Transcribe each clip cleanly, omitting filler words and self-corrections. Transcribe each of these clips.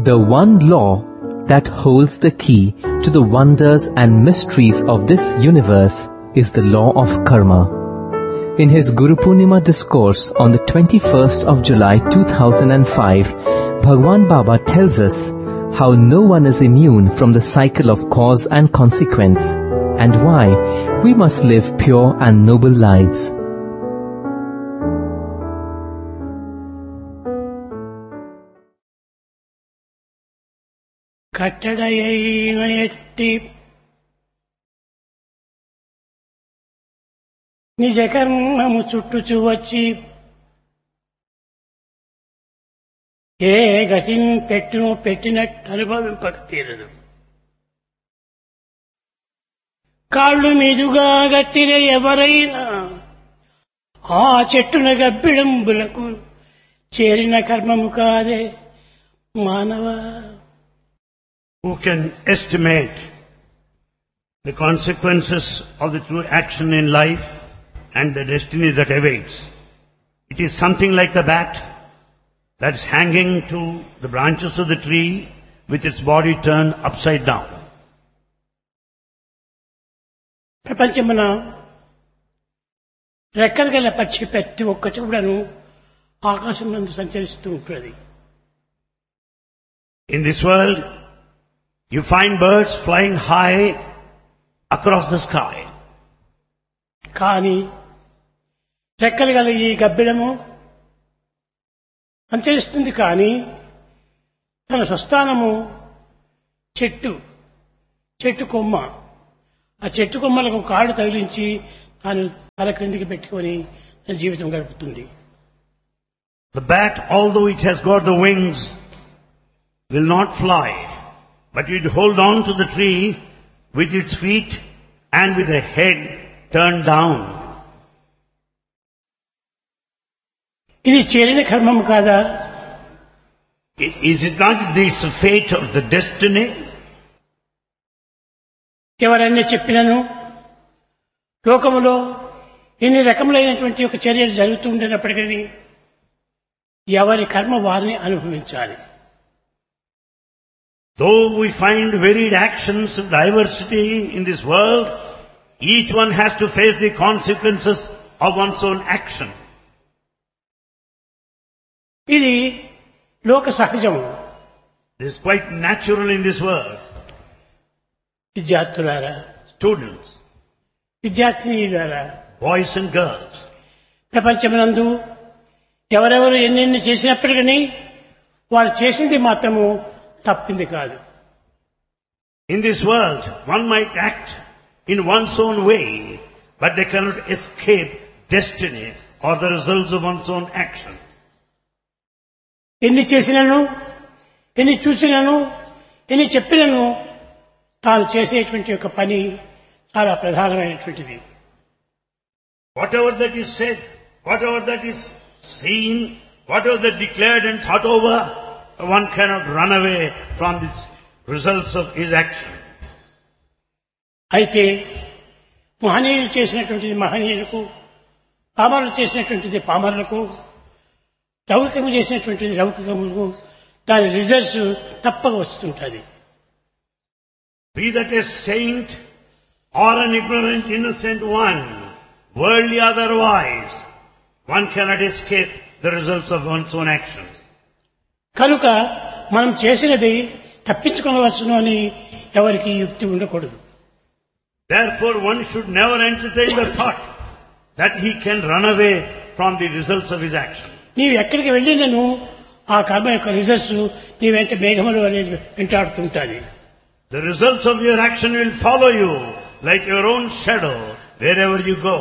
The one law that holds the key to the wonders and mysteries of this universe is the law of karma. In his Guru Purnima discourse on the 21st of July 2005, Bhagwan Baba tells us how no one is immune from the cycle of cause and consequence, and why we must live pure and noble lives. కట్టడయైన ఎట్టి నిజ కర్మము చుట్టుచు వచ్చి ఏ గతిని పెట్టును పెట్టినట్టు అనుభవింపక తీరదు. కాళ్ళు మీదుగా గట్టిన ఎవరైనా ఆ చెట్టున గబ్బిడంబులకు చేరిన కర్మము కాదే మానవ. Who can estimate the consequences of the true action in life and the destiny that awaits? It is something like the bat that is hanging to the branches of the tree with its body turned upside down. ప్రపంచమున రెక్కలు గల పక్షి ప్రతి ఒక్కటి కూడాను ఆకాశం నందు సంచరిస్తూ ఉంటుంది. In this world, you find birds flying high across the sky. కానీ రెక్కలు గల ఈ గబ్బిడము సంచరిస్తుంది, కానీ తన స్వస్థానము చెట్టు కొమ్మ. ఆ చెట్టు కొమ్మలకు కాళ్ళు తగిలించి తాను తల క్రిందికి పెట్టుకొని తన జీవితం గడుపుతుంది. The bat, although it has got the wings, will not fly, but it hold on to the tree with its feet and with the head turned down. ఇది చేరిన కర్మం కాదా? Is it not this fate or the destiny? ఎవరైనా చెప్పినను లోకములో ఇన్ని రకములైనటువంటి ఒక చర్యలు జరుగుతూ ఉండేటప్పటికీ ఎవరి కర్మ వారిని అనుభవించాలి. Though we find varied actions of diversity in this world, each one has to face the consequences of one's own action. ఇది లోక సహజము. This is quite natural in this world. విద్యార్థులారా, Students, విద్యార్థినీలారా, boys and girls, ప్రపంచమునందు ఎవరెవరు ఎన్నెన్ని చేసినప్పటికీ వారు చేసింది మాత్రము తప్పింది కాదు. in this world, one might act in one's own way, but they cannot escape destiny or the results of one's own action. ఎన్ని చేసినను, ఎన్ని చూసినను, ఎన్ని చెప్పినను తాను చేసేటువంటి ఒక పని చాలా ప్రధానమైనటువంటిది. Whatever that is said, whatever that is seen, whatever that declared and thought over, one cannot run away from the results of his action. అయితే మహనీయులు చేసినటువంటిది మహనీయులకు, పామరులు చేసినటువంటిది పామరులకు, లౌకికము చేసినటువంటిది లౌకికములకు దాని రిజల్ట్స్ తప్పక వస్తుంటుంది. Be that a saint or an ignorant innocent one, worldly otherwise, one cannot escape the results of one's own action. కనుక మనం చేసినది తప్పించుకోవచ్చును అని ఎవరికి యుక్తి ఉండకూడదు. Therefore, one should never entertain the thought that he can run away from the results of his action. నీవు ఎక్కడికి వెళ్ళినను ఆ కర్మ యొక్క రిజల్ట్స్ నీ వెంట మేఘములు అనేది వెంటాడుతుంటాయి. The results of your action will follow you like your own shadow wherever you go.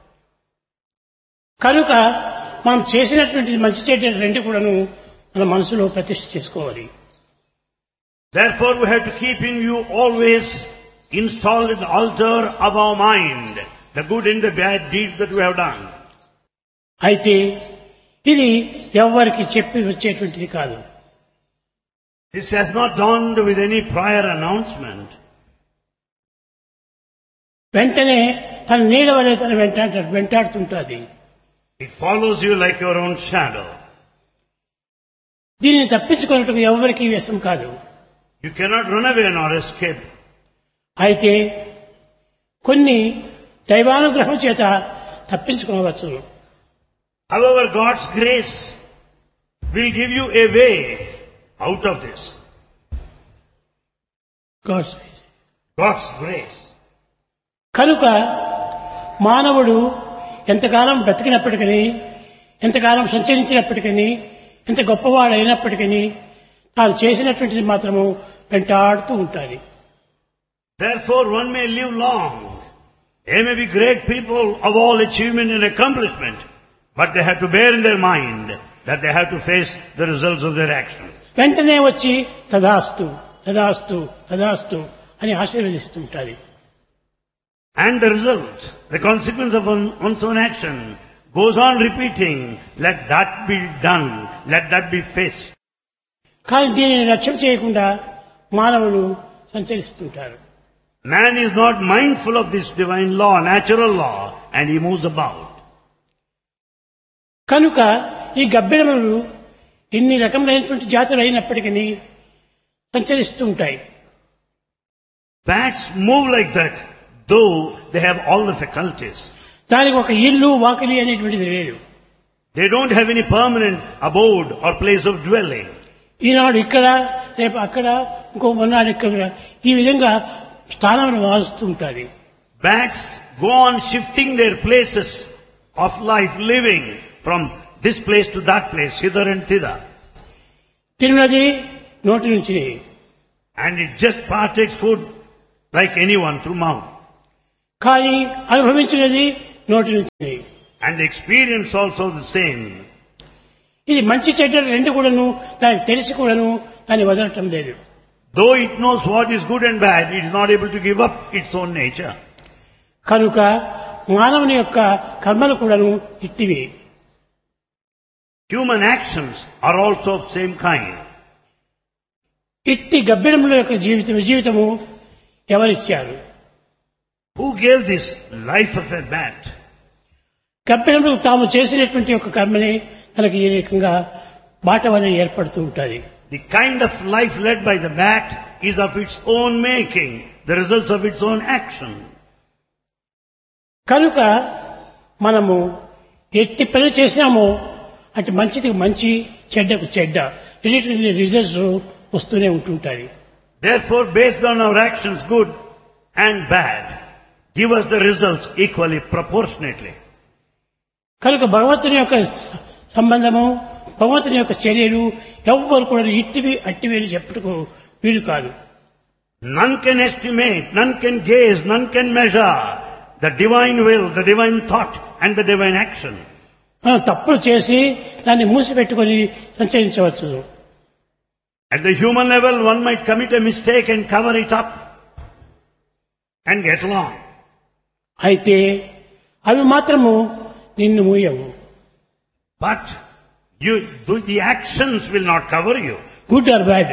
కనుక మనం చేసినటువంటి మంచి చెడ్డ రెండు కూడాను మన మనసులో ప్రతిష్ఠ చేసుకోవాలి. Therefore, we have to keep in view always installed in the altar of our mind the good and the bad deeds that we have done. అయితే ఇది ఎవరికి చెప్పి వచ్చేటువంటిది కాదు. This has not dawned with any prior announcement. వెంటనే తన నీడ వలె తన వెంటాడుతుంటుంది. It follows you like your own shadow. దీనిని తప్పించుకున్నట్టుకు ఎవరికీ వ్యసం కాదు. You cannot run away nor escape. అయితే కొన్ని దైవానుగ్రహం చేత తప్పించుకోవచ్చు. However, God's grace will give you a way out of this. God's grace. కనుక మానవుడు ఎంతకాలం బ్రతికినప్పటికీ, ఎంతకాలం సంచరించినప్పటికీ, ఎంత గొప్పవాడైనప్పటికీ తాను చేసినటువంటిది మాత్రము వెంటాడుతూ ఉంటాడు. Therefore, one may live long. They may be great people of all achievement and accomplishment, but they have to bear in their mind that they have to face the results of their actions. వెంటనే వచ్చి తదాస్తు తదాస్తు తదాస్తు అని ఆశీర్వదిస్తుంటారు. And the result, the consequence of one's own action goes on repeating, let that be done, let that be faced. కానీ దీనిని లక్ష్యం చేయకుండా మానవుడు సంచరిస్తుంటారు. Man is not mindful of this divine law, natural law, and he moves about. కనుక ఈ గబ్బిడములు ఇన్ని రకములైనటువంటి జాతులు అయినప్పటికీ సంచరిస్తూ ఉంటాయి. Bats move like that, though they have all the faculties. దానికి ఒక ఇల్లు వాకిలి అనేటువంటిది లేదు. They don't have any permanent abode or place of dwelling. ఈనాడు ఇక్కడ, రేపు అక్కడ, ఇంకో మొన్నాడు ఇక్కడ, ఈ విధంగా స్థానాలను మారుస్తూ ఉంటారు. Bats go on shifting their places of life, living from this place to that place, hither and thither. తిన్నది నోటి నుంచి, And it just partakes food like anyone through mouth. కానీ అనుభవించినది నోటి నుంచి. And the experience also the same. ఇది మంచి చెడ్డలు రెండు కూడాను దానికి తెలిసి కూడాను దాన్ని వదలటం లేదు. Though it knows what is good and bad, it is not able to give up its own nature. కనుక మానవుని యొక్క కర్మలు కూడాను ఇట్టివి. Human actions are also of same kind. ఇట్టి గబ్బిడముల యొక్క జీవితము ఎవరిచ్చారు? Who gave this life of a bat? గబ్బిడములు తాము చేసినటువంటి యొక్క కర్మని తనకి ఈ రకంగా బాటవని ఏర్పడుతూ ఉంటుంది. The kind of life led by the bat is of its own making, the results of its own action. కనుక మనము ఎట్టి పని చేసినామో అటు మంచిది మంచి, చెడ్డకు చెడ్డ, రిజల్ట్స్ వస్తూనే ఉంటుంటాయి. Therefore, based on our actions, good and bad, give us the results equally, proportionately. కనుక భగవంతుని యొక్క సంబంధము, భగవంతుని యొక్క చర్యలు ఎవ్వరు కూడా ఇట్టివి అట్టివి అని చెప్పుటకు వీలు కాదు. None can estimate, none can gaze, none can measure the divine will, the divine thought and the divine action. మనం తప్పులు చేసి దాన్ని మూసిపెట్టుకొని సంచరించవచ్చు. At the human level, one might commit a mistake and cover it up and get along. అయితే అవి మాత్రము నిన్ను మూయవు. But the actions will not cover you. Good or bad,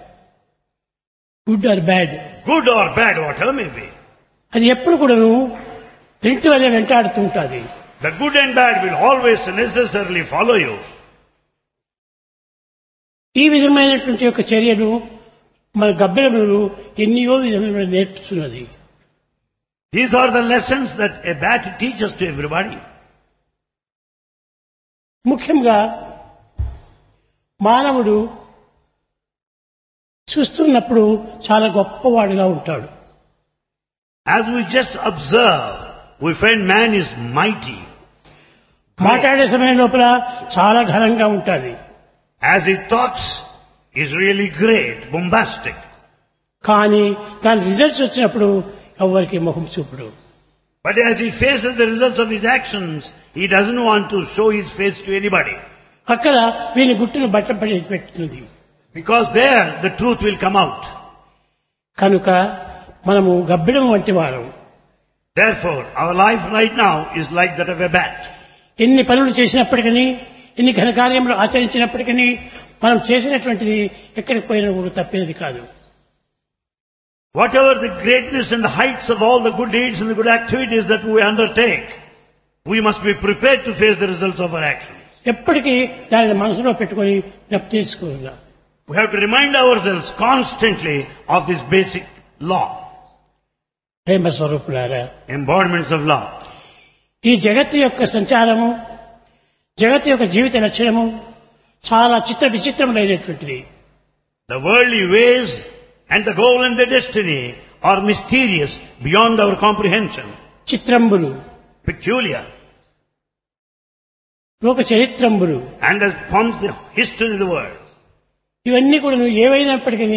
good or bad, Good or bad, whatever may be. అది ఎప్పుడు కూడాను రెంటి వల్ల వెంటాడుతూ ఉంటుంది. The good and bad will always necessarily follow you. ఈ విధమైనటువంటి యొక్క చర్యలు మన గబ్బిడములు ఎన్నో విధమైన నేర్పుతున్నది. These are the lessons that a bat teaches to everybody. ముఖ్యంగా మానవుడు చూస్తున్నప్పుడు చాలా గొప్పవాడుగా ఉంటాడు. As we just observe, we find man is mighty. మాట్లాడే సమయం లోపల చాలా ఘనంగా ఉంటుంది. As he talks, is really great, bombastic. కానీ దాని రిజల్ట్స్ వచ్చినప్పుడు ఎవరికి ముఖం చూపుడు. But as he faces the results of his actions, he doesn't want to show his face to anybody. అక్కడ వీని గుట్టును బట్టపడి పెట్టుతుంది. Because there the truth will come out. కనుక మనము గబ్బిడం వంటి వారం. Therefore, our life right now is like that of a bat. ఎన్ని పనులు చేసినప్పటికీ, ఎన్ని ఘనకార్యములు ఆచరించినప్పటికీ మనం చేసినటువంటిది ఎక్కడికి పోయినా కూడా తప్పినది కాదు. Whatever the greatness and the heights of all the good deeds and the good activities that we undertake, we must be prepared to face the results of our actions. ఎప్పటికీ దానిని మనసులో పెట్టుకొని జ్ఞప్తి తీసుకోవాలి. We have to remind ourselves constantly of this basic law, ప్రేమ స్వరూపులారా, embodiments of law. ఈ జగత్తు యొక్క సంచారము, జగత్తు యొక్క జీవిత లక్షణము చాలా చిత్ర విచిత్రములైనటువంటిది. The worldly ways and the goal and the destiny are mysterious beyond our comprehension, చిత్రంబులు, peculiar, లోక చరిత్రంబులు, and that forms the history of the world. ఇవన్నీ కూడా ఏవైనప్పటికీ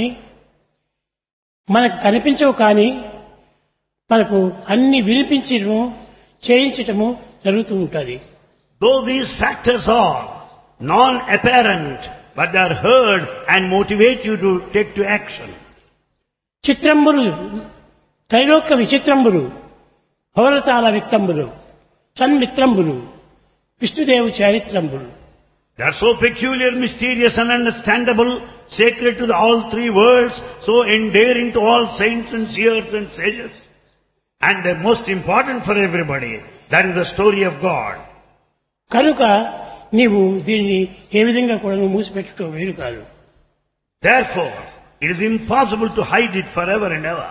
మనకు కనిపించవు, కానీ మనకు అన్ని వినిపించడము చేయించటము జరుగుతూ ఉంటుంది. Though these factors are non-apparent, but they are heard and motivate you to take to action. చిత్రంబులు, Trailokya విచిత్రంబులు, భవరతాల విత్తంబులు, సన్మిత్రంబులు, విష్ణుదేవు చారిత్రంబులు. They are so peculiar, mysterious and understandable, sacred to all three worlds, so endearing to all saints and seers and sages. And the most important for everybody, that is the story of God. కనుక నీవు దీన్ని ఏ విధంగా కూడా మూసిపెట్టడం వీలు కాదు. Therefore, it is impossible to hide it forever and ever.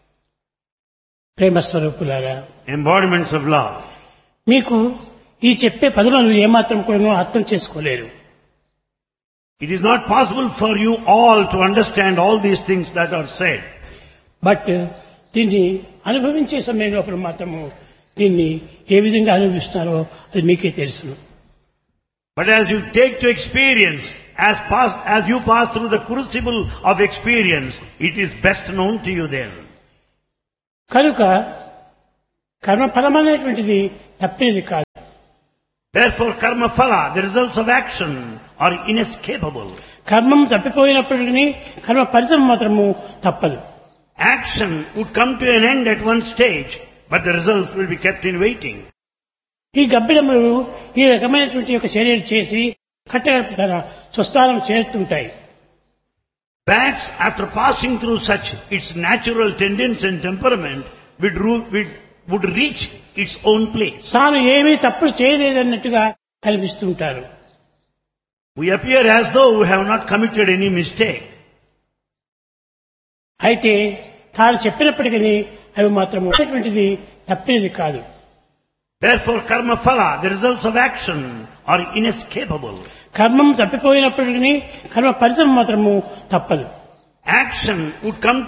ప్రేమస్వరూపులారా, Embodiments of love. మీకు ఈ చెప్పే పదములను ఏమాత్రం కూడా అర్థం చేసుకోలేరు. It is not possible for you all to understand all these things that are said. But దీన్ని అనుభవించే సమయం లోపల మాత్రము దీన్ని ఏ విధంగా అనుభవిస్తారో అది మీకే తెలుసు. But as you take to experience, as you pass through the crucible of experience, it is best known to you then. కనుక కర్మఫలం అనేటువంటిది తప్పినది కాదు. Therefore, karma phala, the results of action, are inescapable. కర్మం తప్పిపోయినప్పటికీ కర్మ ఫలితం మాత్రము తప్పదు. Action would come to an end at one stage, but the results will be kept in waiting. ఈ గబ్బిడములు ఈ రకమైనటువంటి యొక్క చర్యలు చేసి కట్టగడప తన స్వస్థానం చేరుతుంటాయి. Bats, after passing through such its natural tendency and temperament, would reach its own place. తాను ఏమీ తప్పులు చేయలేదన్నట్టుగా కనిపిస్తుంటారు. We appear as though we have not committed any mistake. అయితే తాను చెప్పినప్పటికీ అవి మాత్రం ఉన్నటువంటిది తప్పినది కాదు. Therefore, karma phala, the results of action, are inescapable. కర్మం తప్పిపోయినప్పటికీ కర్మ ఫలితం మాత్రము తప్పదు. Action would come